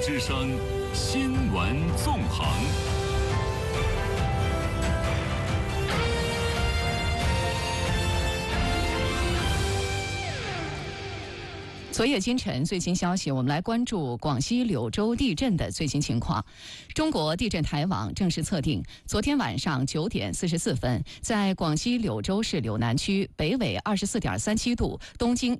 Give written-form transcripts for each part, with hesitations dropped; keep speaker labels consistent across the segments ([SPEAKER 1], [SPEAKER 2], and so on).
[SPEAKER 1] 之声新闻纵横。
[SPEAKER 2] 昨夜今晨最新消息，我们来关注广西柳州地震的最新情况。中国地震台网正式测定，昨天晚上9点44分，在广西柳州市柳南区北纬24.37度、东经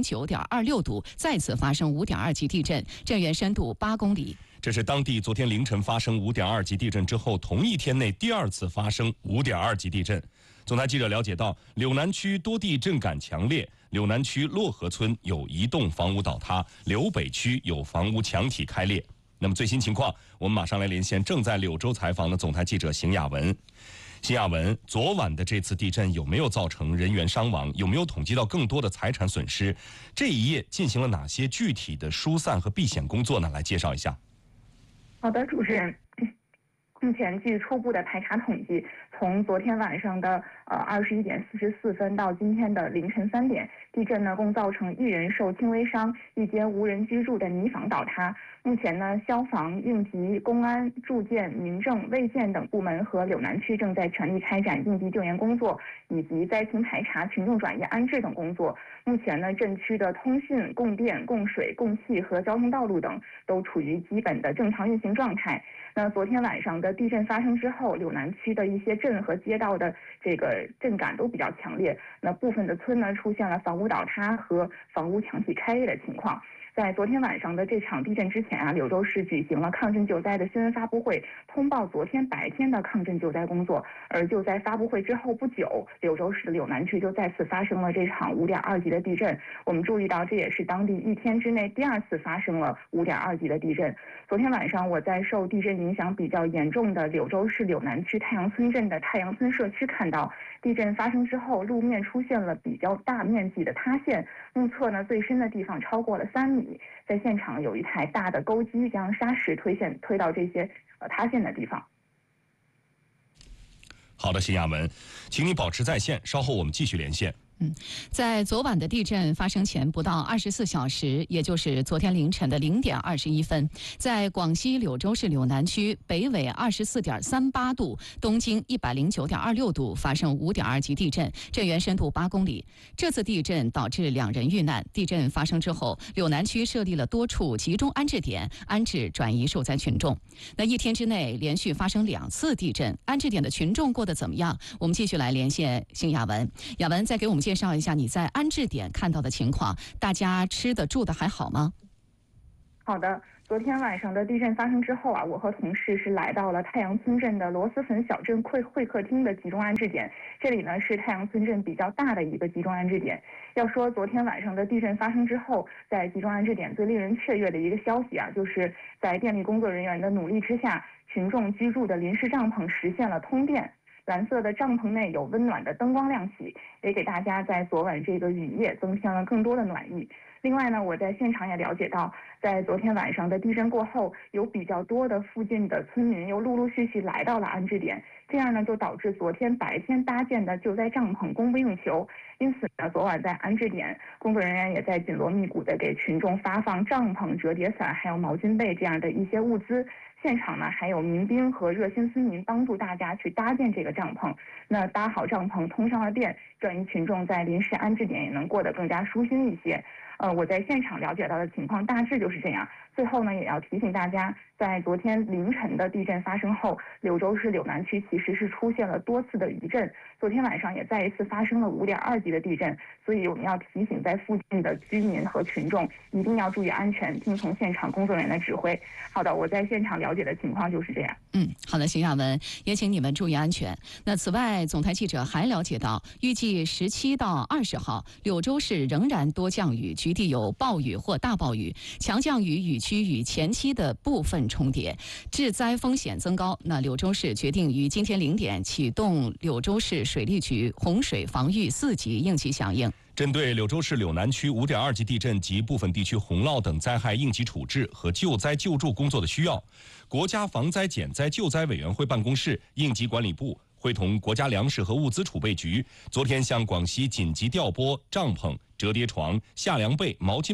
[SPEAKER 2] 109.26度再次发生5.2级地震，震源深度8公里。
[SPEAKER 3] 这是当地昨天凌晨发生5.2级地震之后，同一天内第二次发生5.2级地震。总台记者了解到，柳南区多地震感强烈，柳南区洛河村有一栋房屋倒塌，柳北区有房屋墙体开裂。那么最新情况，我们马上来连线正在柳州采访的总台记者邢雅文。邢雅文，昨晚的这次地震有没有造成人员伤亡？有没有统计到更多的财产损失？这一夜进行了哪些具体的疏散和避险工作呢？来介绍一下。
[SPEAKER 4] 好的，主持人。目前据初步的排查统计，从昨天晚上的21点44分到今天的凌晨3点，地震呢共造成1人受轻微伤，一间无人居住的泥房倒塌。目前呢，消防、应急、公安、住建、民政、卫健等部门和柳南区正在全力开展应急救援工作，以及灾情排查、群众转移安置等工作。目前呢，震区的通讯、供电、供水、供气和交通道路等都处于基本的正常运行状态。那昨天晚上的地震发生之后，柳南区的一些镇和街道的这个震感都比较强烈。那部分的村呢出现了房屋倒塌和房屋墙体开裂的情况。在昨天晚上的这场地震之前啊，柳州市举行了抗震救灾的新闻发布会，通报昨天白天的抗震救灾工作。而就在发布会之后不久，柳州市的柳南区就再次发生了这场5.2级的地震。我们注意到，这也是当地一天之内第2次发生了5.2级的地震。昨天晚上，我在受地震影响比较严重的柳州市柳南区太阳村镇的太阳村社区看到，地震发生之后，路面出现了比较大面积的塌陷，目测呢最深的地方超过了3米。在现场有一台大的钩机将沙石推到这些塌陷的地方。
[SPEAKER 3] 好的，邢雅文，请你保持在线，稍后我们继续连线。
[SPEAKER 2] 在昨晚的地震发生前不到24小时，也就是昨天凌晨的0点21分，在广西柳州市柳南区北纬24.38度、东经109.26度发生5.2级地震，震源深度8公里。这次地震导致2人遇难。地震发生之后，柳南区设立了多处集中安置点，安置转移受灾群众。那一天之内连续发生2次地震，安置点的群众过得怎么样？我们继续来连线邢雅文。雅文，再给我们介绍一下你在安置点看到的情况，大家吃的住的还好吗？
[SPEAKER 4] 好的，昨天晚上的地震发生之后啊，我和同事是来到了太阳村镇的螺蛳粉小镇会客厅的集中安置点。这里呢是太阳村镇比较大的一个集中安置点。要说昨天晚上的地震发生之后，在集中安置点最令人雀跃的一个消息啊，就是在电力工作人员的努力之下，群众居住的临时帐篷实现了通电。蓝色的帐篷内有温暖的灯光亮起，也给大家在昨晚这个雨夜增添了更多的暖意。另外呢，我在现场也了解到，在昨天晚上的地震过后，有比较多的附近的村民又陆陆续续来到了安置点，这样呢就导致昨天白天搭建的救灾帐篷供不应求。因此呢，昨晚在安置点，工作人员也在紧锣密鼓地给群众发放帐篷、折叠伞还有毛巾被这样的一些物资。现场呢还有民兵和热心村民帮助大家去搭建这个帐篷。那搭好帐篷，通上了电，转移群众在临时安置点也能过得更加舒心一些。我在现场了解到的情况大致就是这样。最后呢，也要提醒大家，在昨天凌晨的地震发生后，柳州市柳南区其实是出现了多次的余震。昨天晚上也再一次发生了5.2级的地震，所以我们要提醒在附近的居民和群众一定要注意安全，听从现场工作人员的指挥。好的，我在现场了解的情况就是这样。
[SPEAKER 2] 好的，邢雅文，也请你们注意安全。那此外，总台记者还了解到，预计17到20号，柳州市仍然多降雨，局地有暴雨或大暴雨，强降雨雨区与前期的部分重叠，致灾风险增高。那柳州市决定于今天0点启动柳州市水利局洪水防御4级应急响应。
[SPEAKER 3] 针对柳州市柳南区5.2级地震及部分地区洪涝等灾害应急处置和救灾救助工作的需要，国家防灾减灾救灾委员会办公室、应急管理部会同国家粮食和物资储备局，昨天向广西紧急调拨帐篷、折叠床、夏凉被、毛巾被、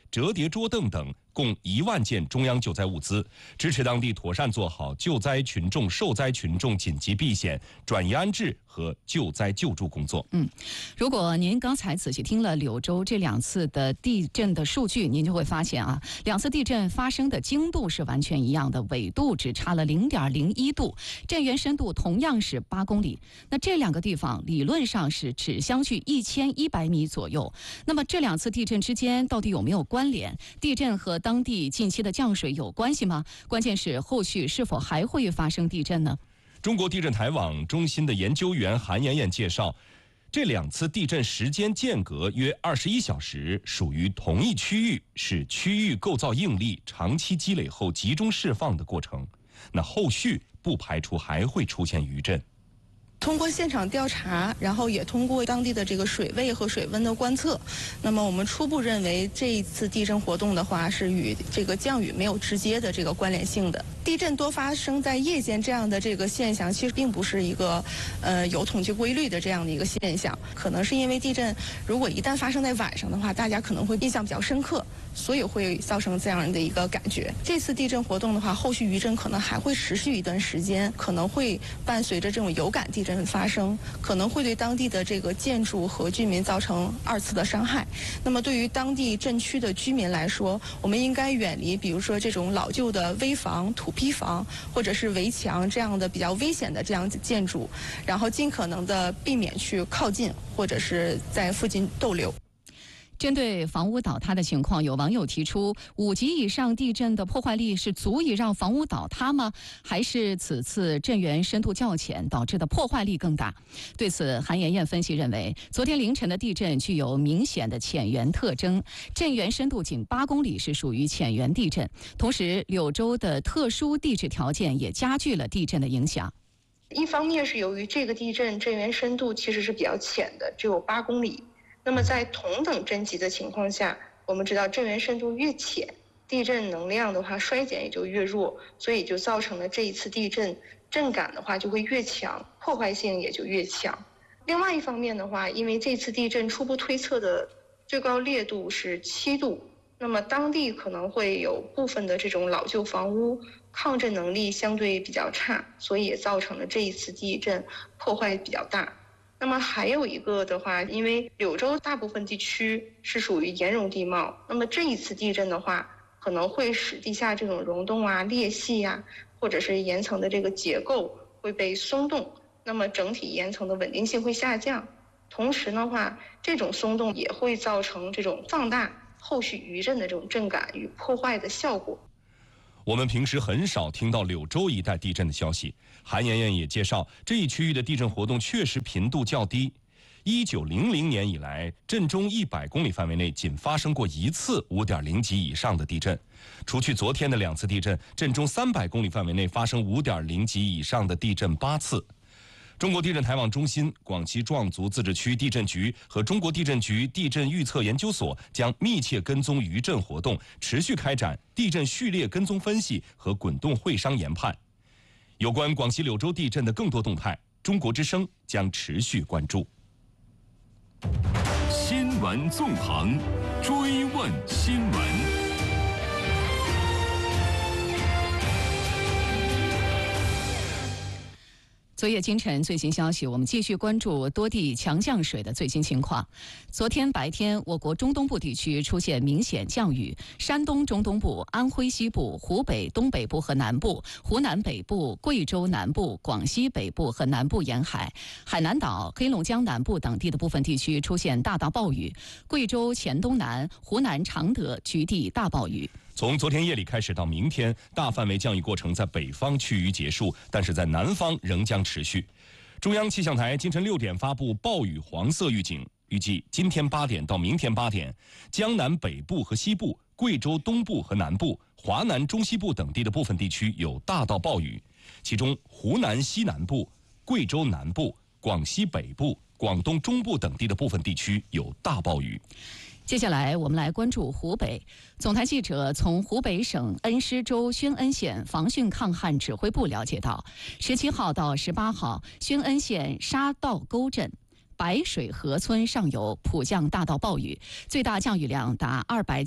[SPEAKER 3] 折叠桌凳等，共1万件中央救灾物资，支持当地妥善做好救灾群众、受灾群众紧急避险、转移安置和救灾救助工作。
[SPEAKER 2] 如果您刚才仔细听了柳州这2次的地震的数据，您就会发现啊，2次地震发生的经度是完全一样的，纬度只差了0.01度，震源深度同样是8公里。那这2个地方理论上是只相距1100米左右。那么这2次地震之间到底有没有关联？地震和当地近期的降水有关系吗？关键是后续是否还会发生地震呢？
[SPEAKER 3] 中国地震台网中心的研究员韩妍妍介绍，这2次地震时间间隔约21小时，属于同一区域，是区域构造应力长期积累后集中释放的过程。那后续不排除还会出现余震。
[SPEAKER 5] 通过现场调查，然后也通过当地的这个水位和水温的观测，那么我们初步认为这一次地震活动的话是与这个降雨没有直接的这个关联性的。地震多发生在夜间这样的这个现象，其实并不是一个有统计规律的这样的一个现象，可能是因为地震如果一旦发生在晚上的话，大家可能会印象比较深刻，所以会造成这样的一个感觉。这次地震活动的话，后续余震可能还会持续一段时间，可能会伴随着这种有感地震发生，可能会对当地的这个建筑和居民造成2次的伤害。那么对于当地震区的居民来说，我们应该远离比如说这种老旧的危房、土坯房或者是围墙这样的比较危险的这样的建筑，然后尽可能的避免去靠近或者是在附近逗留。
[SPEAKER 2] 针对房屋倒塌的情况，有网友提出，5级以上地震的破坏力是足以让房屋倒塌吗？还是此次震源深度较浅导致的破坏力更大？对此，韩妍妍分析认为，昨天凌晨的地震具有明显的浅源特征，震源深度仅8公里是属于浅源地震。同时，柳州的特殊地质条件也加剧了地震的影响。
[SPEAKER 6] 一方面是由于这个地震震源深度其实是比较浅的，只有8公里。那么在同等震级的情况下，我们知道震源深度越浅，地震能量的话衰减也就越弱，所以就造成了这一次地震震感的话就会越强，破坏性也就越强。另外一方面的话，因为这次地震初步推测的最高烈度是7度，那么当地可能会有部分的这种老旧房屋抗震能力相对比较差，所以也造成了这一次地震破坏比较大。那么还有一个的话，因为柳州大部分地区是属于岩溶地貌，那么这一次地震的话，可能会使地下这种溶洞啊、裂隙啊，或者是岩层的这个结构会被松动，那么整体岩层的稳定性会下降。同时的话，这种松动也会造成这种放大后续余震的这种震感与破坏的效果。
[SPEAKER 3] 我们平时很少听到柳州一带地震的消息。韩妍妍也介绍，这一区域的地震活动确实频度较低。1900年以来，震中100公里范围内仅发生过1次5.0级以上的地震。除去昨天的2次地震，震中300公里范围内发生5.0级以上的地震8次。中国地震台网中心、广西壮族自治区地震局和中国地震局地震预测研究所将密切跟踪余震活动，持续开展地震序列跟踪分析和滚动会商研判。有关广西柳州地震的更多动态，中国之声将持续关注。
[SPEAKER 1] 新闻纵横，追问新闻。
[SPEAKER 2] 昨夜今晨最新消息，我们继续关注多地强降水的最新情况。昨天白天，我国中东部地区出现明显降雨，山东中东部、安徽西部、湖北东北部和南部、湖南北部、贵州南部、广西北部和南部沿海、海南岛、黑龙江南部等地的部分地区出现大到暴雨，贵州黔东南、湖南常德局地大暴雨。
[SPEAKER 3] 从昨天夜里开始到明天，大范围降雨过程在北方趋于结束，但是在南方仍将持续。中央气象台今晨6点发布暴雨黄色预警，预计今天8点到明天8点，江南北部和西部、贵州东部和南部、华南中西部等地的部分地区有大到暴雨，其中湖南西南部、贵州南部、广西北部、广东中部等地的部分地区有大暴雨。
[SPEAKER 2] 接下来我们来关注湖北。总台记者从湖北省恩施州宣恩县防汛抗旱指挥部了解到，17号到18号，宣恩县沙道沟镇白水河村上游普降大到暴雨，最大降雨量达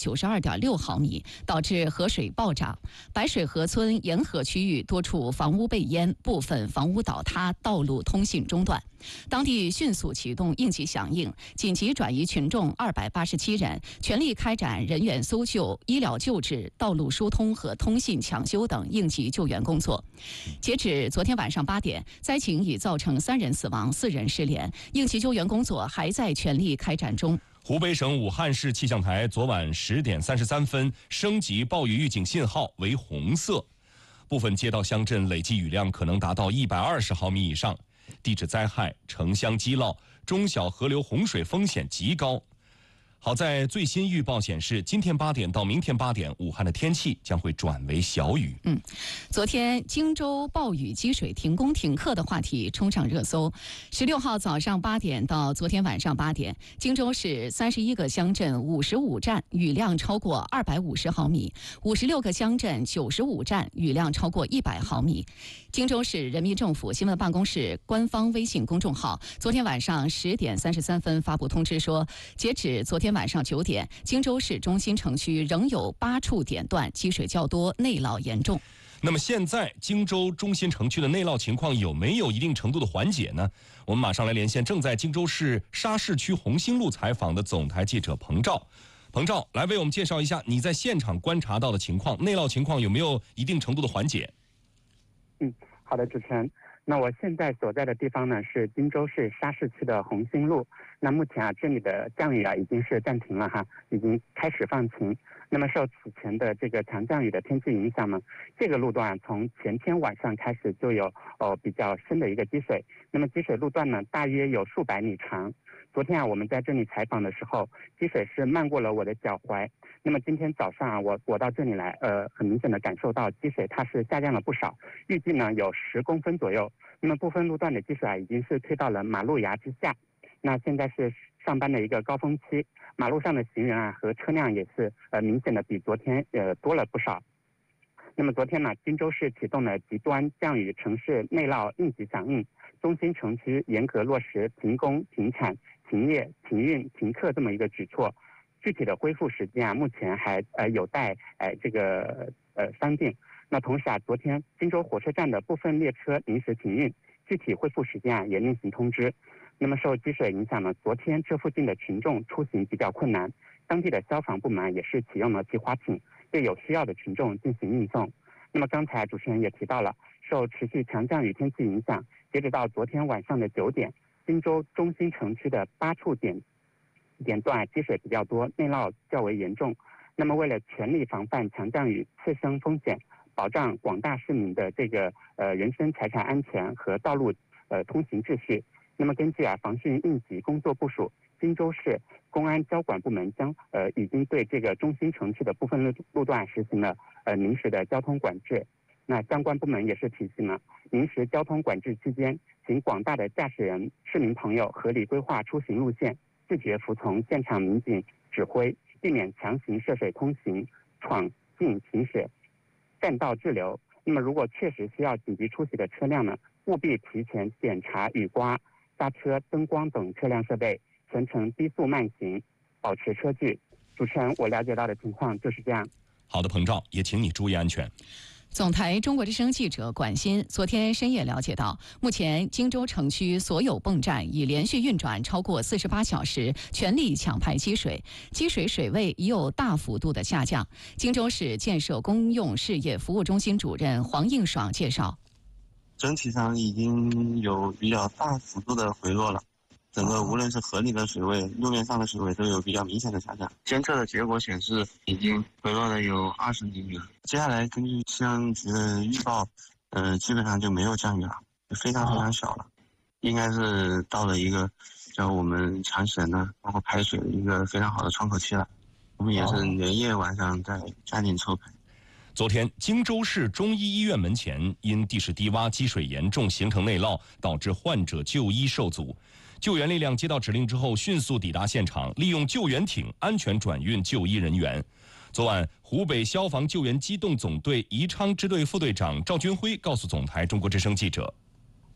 [SPEAKER 2] 292.6毫米，导致河水暴涨。白水河村沿河区域多处房屋被淹，部分房屋倒塌，道路通信中断。当地迅速启动应急响应，紧急转移群众287人，全力开展人员搜救、医疗救治、道路疏通和通信抢修等应急救援工作。截止昨天晚上8点，灾情已造成3人死亡、4人失联，应急救援工作还在全力开展中。
[SPEAKER 3] 湖北省武汉市气象台昨晚10点33分升级暴雨预警信号为红色，部分街道乡镇累计雨量可能达到120毫米以上。地质灾害、城乡积涝、中小河流洪水风险极高。好在最新预报显示，今天8点到明天8点，武汉的天气将会转为小雨。
[SPEAKER 2] 昨天荆州暴雨积水停工停课的话题冲上热搜。16号早上8点到昨天晚上8点，荆州市31个乡镇55站雨量超过250毫米，56个乡镇95站雨量超过100毫米。荆州市人民政府新闻办公室官方微信公众号昨天晚上10点33分发布通知说，截止昨天晚上9点，荆州市中心城区仍有8处点段积水较多，内涝严重。
[SPEAKER 3] 那么现在荆州中心城区的内涝情况有没有一定程度的缓解呢？我们马上来连线正在荆州市沙市区红星路采访的总台记者彭照。彭照，来为我们介绍一下你在现场观察到的情况，内涝情况有没有一定程度的缓解？
[SPEAKER 7] 好的，主持人。那我现在所在的地方呢是荆州市沙市区的红星路。那目前这里的降雨已经是暂停了已经开始放晴。那么受此前的这个强降雨的天气影响呢，这个路段从前天晚上开始就有比较深的一个积水。那么积水路段呢大约有数百米长。昨天我们在这里采访的时候，积水是漫过了我的脚踝。那么今天早上我到这里来，很明显的感受到积水它是下降了不少，预计呢有10公分左右。那么部分路段的积水已经是退到了马路牙之下。那现在是上班的一个高峰期，马路上的行人和车辆也是明显的比昨天多了不少。那么昨天呢，荆州市启动了极端降雨城市内涝应急响应，中心城区严格落实停工、停产、停业、停运、停课这么一个举措。具体的恢复时间目前还有待商定。那同时昨天荆州火车站的部分列车临时停运，具体恢复时间也另行通知。那么受积水影响呢，昨天这附近的群众出行比较困难，当地的消防部门也是启用了皮划艇，对有需要的群众进行运送。那么刚才主持人也提到了，受持续强降雨天气影响，截止到昨天晚上的9点，荆州中心城区的8处点段积水比较多，内涝较为严重。那么为了全力防范强降雨次生风险，保障广大市民的这个人身财产安全和道路通行秩序，那么根据防汛应急工作部署，荆州市公安交管部门已经对这个中心城区的部分路段实行了临时的交通管制。那相关部门也是提醒了，临时交通管制期间，请广大的驾驶人、市民朋友合理规划出行路线，自觉服从现场民警指挥，避免强行涉水通行、闯进行驶、占道滞留。那么如果确实需要紧急出行的车辆呢，务必提前检查雨刮、刹车、灯光等车辆设备，全程低速慢行，保持车距。主持人，我了解到的情况就是这样。
[SPEAKER 3] 好的，彭照，也请你注意安全。
[SPEAKER 2] 总台中国之声记者管鑫昨天深夜了解到，目前荆州城区所有泵站已连续运转超过48小时，全力抢排积水，积水水位已有大幅度的下降。荆州市建设公用事业服务中心主任黄应爽介绍，
[SPEAKER 8] 整体上已经有比较大幅度的回落了，整个无论是河里的水位、路面上的水位都有比较明显的下降。监测的结果显示，已经回落了有20厘米了。接下来根据气象局的预报，基本上就没有降雨了，非常非常小了，应该是到了一个叫我们抢水呢，包括排水的一个非常好的窗口期了。我们也是连夜晚上在加紧抽排。
[SPEAKER 3] 昨天，荆州市中医医院门前因地势低洼、积水严重，形成内涝，导致患者就医受阻。救援力量接到指令之后，迅速抵达现场，利用救援艇安全转运就医人员。昨晚，湖北消防救援机动总队宜昌支队副队长赵军辉告诉总台中国之声记者：“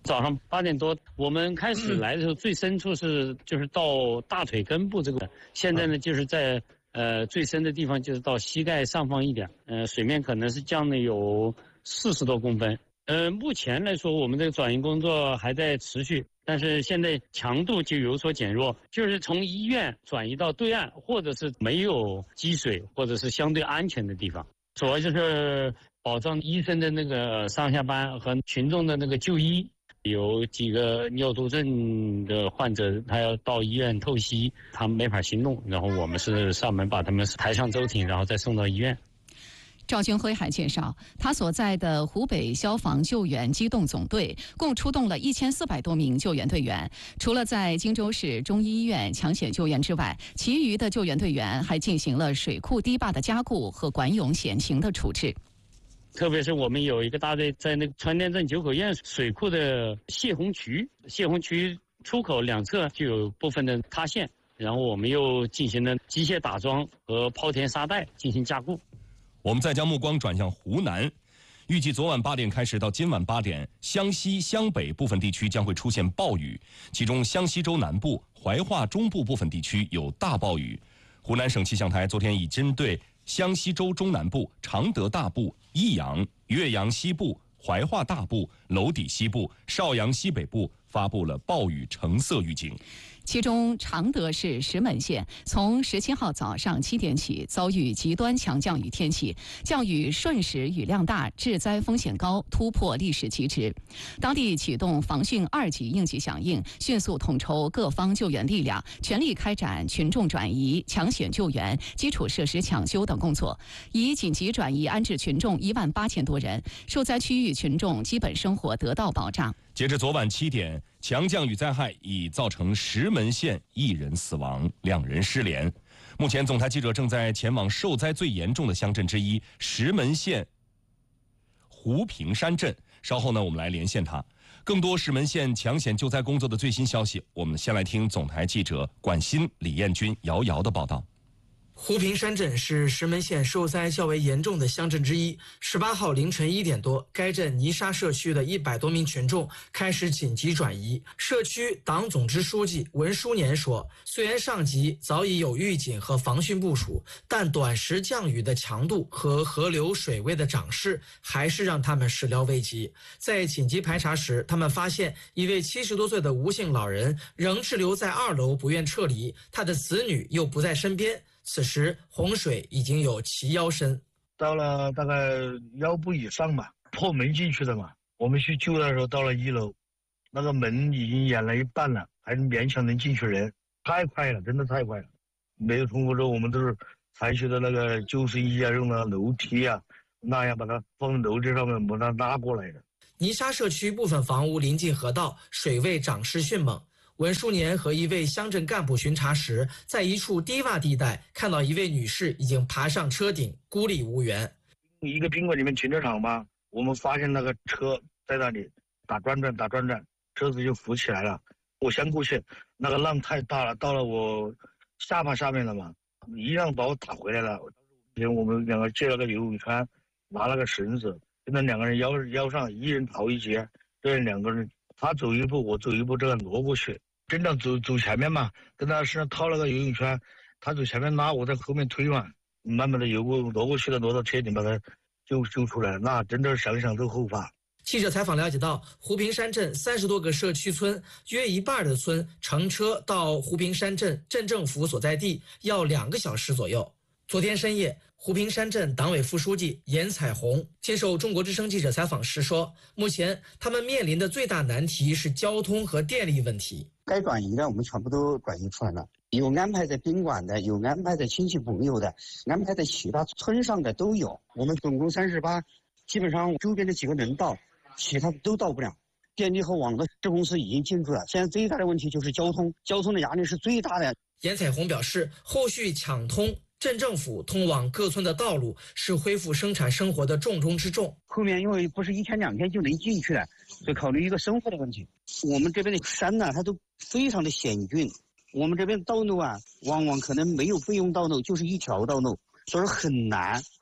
[SPEAKER 9] 早上8点多，我们开始来的时候，最深处就是到大腿根部这个，现在呢就是在最深的地方就是到膝盖上方一点，水面可能是降了有40多公分。目前来说，我们这个转移工作还在持续，但是现在强度就有所减弱，就是从医院转移到对岸，或者是没有积水，或者是相对安全的地方。主要就是保障医生的那个上下班和群众的那个就医。有几个尿毒症的患者，他要到医院透析，他没法行动，然后我们是上门把他们抬上舟艇，然后再送到医院。
[SPEAKER 2] 赵军辉还介绍，他所在的湖北消防救援机动总队共出动了1400多名救援队员，除了在荆州市中医院抢险救援之外，其余的救援队员还进行了水库堤坝的加固和管涌险情的处置。
[SPEAKER 9] 特别是我们有一个大队在那个川滇镇九口堰水库的泄洪渠出口两侧就有部分的塌陷，然后我们又进行了机械打桩和抛填沙袋进行加固。
[SPEAKER 3] 我们再将目光转向湖南，预计昨晚8点开始到今晚8点，湘西、湘北部分地区将会出现暴雨，其中湘西州南部、怀化中部部分地区有大暴雨。湖南省气象台昨天已针对湘西州中南部、常德大部、益阳、岳阳西部、怀化大部、娄底西部、邵阳西北部发布了暴雨橙色预警。
[SPEAKER 2] 其中，常德市石门县从17号早上7点起遭遇极端强降雨天气，降雨瞬时雨量大，致灾风险高，突破历史极值。当地启动防汛2级应急响应，迅速统筹各方救援力量，全力开展群众转移、抢险救援、基础设施抢修等工作，已紧急转移安置群众18000多人，受灾区域群众基本生活得到保障。
[SPEAKER 3] 截至昨晚7点，强降雨灾害已造成石门县1人死亡，2人失联。目前，总台记者正在前往受灾最严重的乡镇之一石门县湖平山镇。稍后呢，我们来连线他。更多石门县抢险救灾工作的最新消息，我们先来听总台记者管新、李彦军、姚瑶的报道。
[SPEAKER 10] 湖平山镇是石门县受灾较为严重的乡镇之一。18号凌晨1点多，该镇泥沙社区的100多名群众开始紧急转移。社区党总支书记文书年说，虽然上级早已有预警和防汛部署，但短时降雨的强度和河流水位的涨势还是让他们始料未及。在紧急排查时，他们发现一位70多岁的吴姓老人仍滞留在2楼不愿撤离，他的子女又不在身边。此时洪水已经有齐腰深，
[SPEAKER 11] 到了大概腰部以上吧，破门进去的嘛。我们去救的时候到了1楼，那个门已经掩了一半了，还勉强能进去人，太快了，真的太快了。没有通过之后，我们都是采取的那个救生衣啊，用了楼梯啊，那样把它放楼梯上面把它拉过来的。
[SPEAKER 10] 泥沙社区部分房屋临近河道，水位涨势迅猛。文书年和一位乡镇干部巡查时，在一处低洼地带看到一位女士已经爬上车顶，孤立无援。
[SPEAKER 11] 一个宾馆里面停车场吧，我们发现那个车在那里打转转，车子就浮起来了。我先过去，那个浪太大了，到了我下巴下面了嘛，一样把我打回来了。我们2个借了个游泳圈，拿了个绳子，跟那2个人腰上，一人逃一截，这2个人他走一步我走一步，这样挪过去。真的走前面嘛，跟他身上套了个游泳圈，他走前面拉，我在后面推嘛，慢慢的挪过去了，挪到车顶把他救出来，那真的想想都后怕。
[SPEAKER 10] 记者采访了解到，湖平山镇30多个社区村，约一半的村乘车到湖平山镇镇政府所在地要2个小时左右。昨天深夜，湖平山镇党委副书记严彩虹接受中国之声记者采访时说，目前他们面临的最大难题是交通和电力问题。
[SPEAKER 12] 该转移的我们全部都转移出来了，有安排在宾馆的，有安排在亲戚朋友的，安排在其他村上的都有。我们总共38，基本上周边的几个能到，其他都到不了。电力和网络这公司已经进驻了，现在最大的问题就是交通的压力是最大的。
[SPEAKER 10] 严彩虹表示，后续抢通镇政府通往各村的道路是恢复生产生活的重中之重。
[SPEAKER 12] 后面因为不是1天2天就能进去了，所以考虑一个生活的问题。我们这边的山呢，它都非常的险峻，我们这边道路啊，往往可能没有备用道路，就是一条道路，所以很难。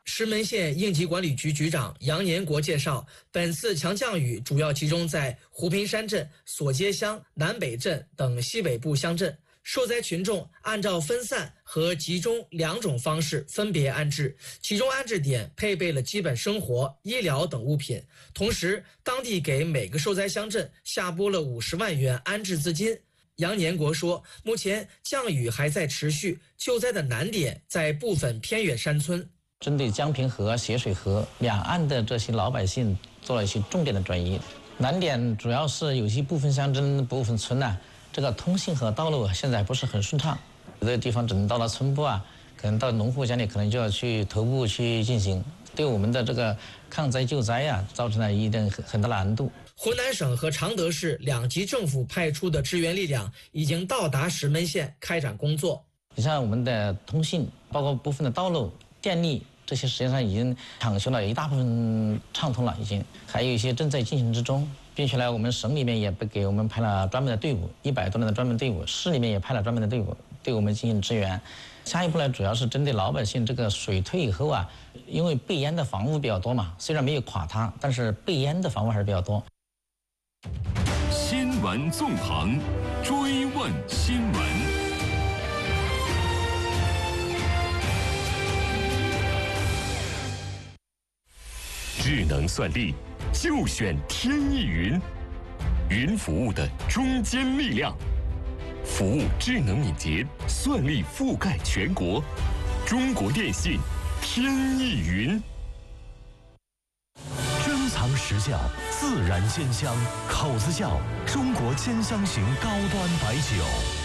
[SPEAKER 10] 石门县应急管理局局长杨年国介绍，本次强降雨主要集中在湖坪山镇、索街乡、南北镇等西北部乡镇。受灾群众按照分散和集中两种方式分别安置，其中安置点配备了基本生活、医疗等物品。同时，当地给每个受灾乡镇下拨了50万元安置资金。杨年国说，目前降雨还在持续，救灾的难点在部分偏远山村。
[SPEAKER 13] 针对江平河、斜水河两岸的这些老百姓做了一些重点的转移，难点主要是有些部分乡镇、部分村这个通信和道路现在不是很顺畅，有的地方只能到了村部可能到农户家里可能就要去头部去进行，对我们的这个抗灾救灾造成了一定很大的难度。
[SPEAKER 10] 湖南省和常德市两级政府派出的支援力量已经到达石门县开展工作。
[SPEAKER 13] 你像我们的通信，包括部分的道路、电力，这些实际上已经抢修了一大部分畅通了，已经还有一些正在进行之中。并且呢，我们省里面也给我们派了专门的队伍，100多人的专门队伍，市里面也派了专门的队伍对我们进行支援。下一步呢，主要是针对老百姓这个水退以后因为被淹的房屋比较多嘛，虽然没有垮塌，但是被淹的房屋还是比较多。
[SPEAKER 1] 新闻纵横，追问新闻。智能算力就选天翼云，云服务的中坚力量，服务智能敏捷，算力覆盖全国。中国电信天翼云。
[SPEAKER 14] 珍藏实窖，自然鲜香，口子窖中国兼香型高端白酒。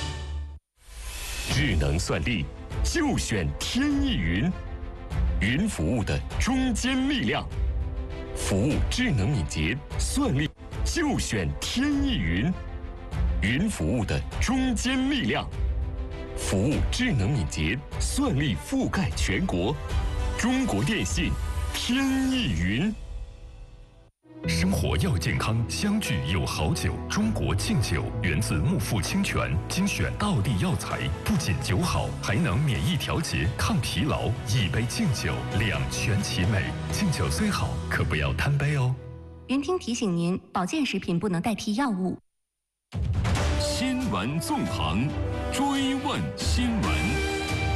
[SPEAKER 1] 智能算力就选天翼云，云服务的中坚力量。服务智能敏捷，算力就选天翼云，云服务的中坚力量，服务智能敏捷，算力覆盖全国。中国电信天翼云。
[SPEAKER 14] 生活要健康，相聚有好酒。中国敬酒源自木富清泉，精选道地药材，不仅酒好，还能免疫调节、抗疲劳。一杯敬酒，两全其美。敬酒虽好，可不要贪杯哦。
[SPEAKER 15] 云听提醒您，保健食品不能代替药物。
[SPEAKER 1] 新闻纵横，追问新闻。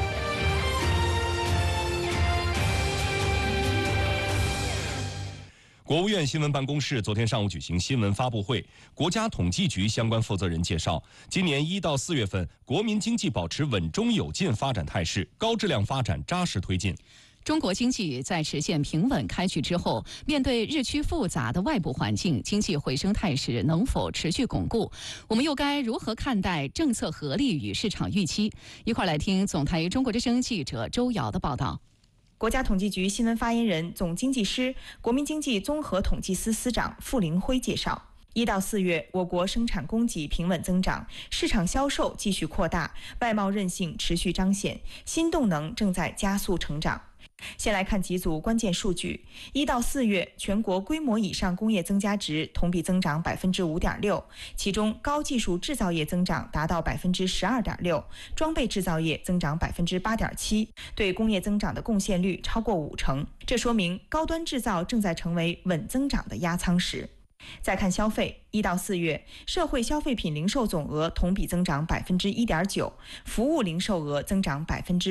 [SPEAKER 3] 国务院新闻办公室昨天上午举行新闻发布会，国家统计局相关负责人介绍，今年1到4月份，国民经济保持稳中有进发展态势，高质量发展扎实推进。
[SPEAKER 2] 中国经济在实现平稳开局之后，面对日趋复杂的外部环境，经济回升态势能否持续巩固？我们又该如何看待政策合力与市场预期？一块来听总台中国之声记者周瑶的报道。
[SPEAKER 16] 国家统计局新闻发言人、总经济师、国民经济综合统计司司长傅凌辉介绍，1到4月，我国生产供给平稳增长，市场销售继续扩大，外贸韧性持续彰显，新动能正在加速成长。先来看几组关键数据。1到4月，全国规模以上工业增加值同比增长5.6%，其中高技术制造业增长达到12.6%，装备制造业增长8.7%，对工业增长的贡献率超过50%。这说明高端制造正在成为稳增长的压舱石。再看消费，1到4月，社会消费品零售总额同比增长1.9%，服务零售额增长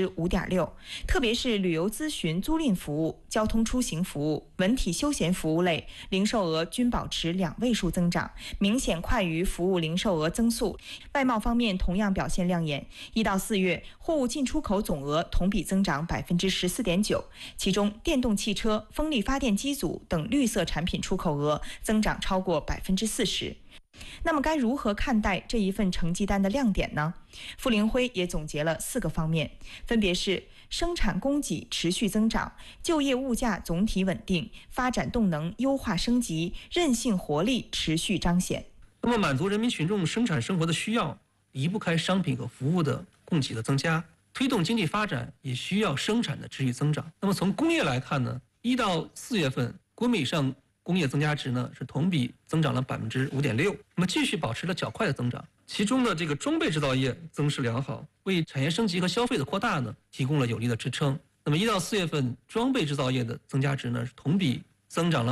[SPEAKER 16] 5.6%，特别是旅游咨询租赁服务、交通出行服务、文体休闲服务类零售额均保持2位数增长，明显快于服务零售额增速。外贸方面同样表现亮眼，1到4月，货物进出口总额同比增长14.9%，其中电动汽车、风力发电机组等绿色产品出口额增长超过40%。那么该如何看待这一份成绩单的亮点呢？傅凌辉也总结了4个方面，分别是生产供给持续增长、就业物价总体稳定、发展动能优化升级、韧性活力持续彰显。
[SPEAKER 17] 那么满足人民群众生产生活的需要，离不开商品和服务的供给的增加，推动经济发展也需要生产的持续增长。那么从工业来看呢，1到4月份规模以上工业增加值呢是同比增长了5.6%，那么继续保持了较快的增长。其中的这个装备制造业增势良好，为产业升级和消费的扩大呢提供了有力的支撑。 那么1到4月份装备制造业的增加值呢，同比增长了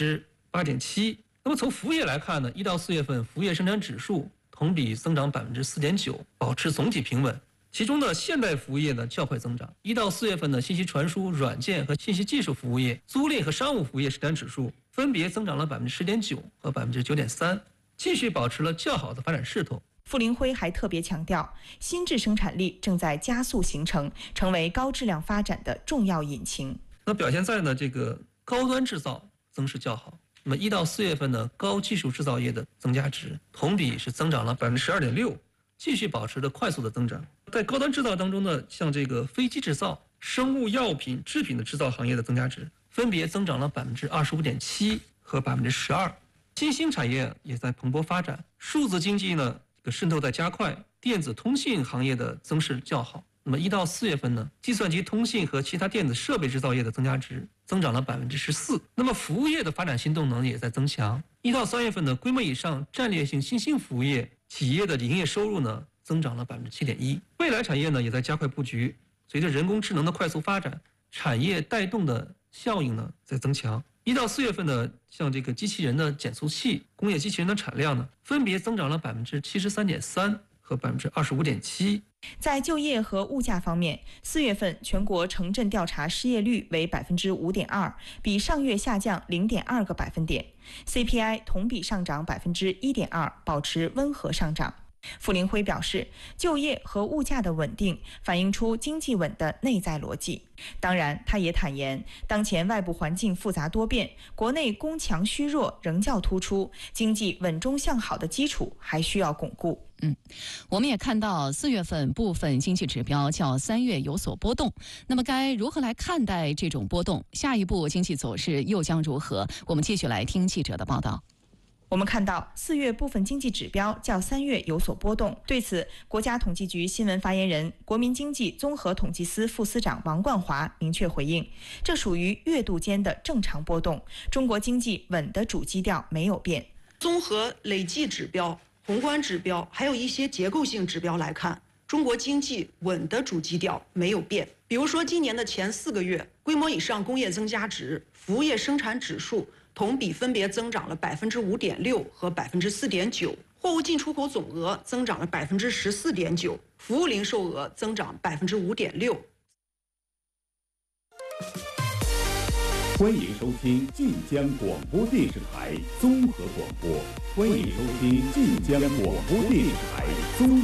[SPEAKER 17] 8.7%。那么从服务业来看呢，1到4月份服务业生产指数同比增长4.9%，保持总体平稳。其中的现代服务业呢较快增长，1到4月份的信息传输、软件和信息技术服务业、租赁和商务服务业生产指数分别增长了10.9%和9.3%，继续保持了较好的发展势头。
[SPEAKER 16] 傅林辉还特别强调，新质生产力正在加速形成，成为高质量发展的重要引擎。
[SPEAKER 17] 那表现在呢这个高端制造增势较好。那么1到4月份呢，高技术制造业的增加值同比是增长了12.6%，继续保持着快速的增长。在高端制造当中呢，像这个飞机制造、生物药品、制品的制造行业的增加值分别增长了25.7%和12%。新兴产业也在蓬勃发展，数字经济呢渗透在加快，电子通信行业的增势较好。那么1到4月份呢，计算机通信和其他电子设备制造业的增加值增长了14%。那么服务业的发展新动能也在增强。1到3月份呢，规模以上战略性新兴服务业企业的营业收入呢增长了7.1%。未来产业呢也在加快布局，随着人工智能的快速发展，产业带动的效应呢在增强。1到4月份呢，像这个机器人的减速器、工业机器人的产量呢，分别增长了73.3%和25.7%。
[SPEAKER 16] 在就业和物价方面，4月份全国城镇调查失业率为5.2%，比上月下降0.2个百分点。CPI 同比上涨1.2%，保持温和上涨。傅林辉表示，就业和物价的稳定反映出经济稳的内在逻辑。当然，他也坦言，当前外部环境复杂多变，国内供强虚弱仍较突出，经济稳中向好的基础还需要巩固。
[SPEAKER 2] 我们也看到4月份部分经济指标较3月有所波动，那么该如何来看待这种波动？下一步经济走势又将如何？我们继续来听记者的报道。
[SPEAKER 16] 我们看到4月部分经济指标较3月有所波动，对此，国家统计局新闻发言人、国民经济综合统计司副司长王冠华明确回应，这属于月度间的正常波动，中国经济稳的主基调没有变。
[SPEAKER 18] 综合累计指标、宏观指标，还有一些结构性指标来看，中国经济稳的主基调没有变。比如说，今年的前4个月，规模以上工业增加值、服务业生产指数同比分别增长了5.6%和4.9%，货物进出口总额增长了14.9%，服务零售额增长5.6%。
[SPEAKER 19] 欢迎收听晋江广播电视台综合广播。欢迎收听晋江广播电视台综合。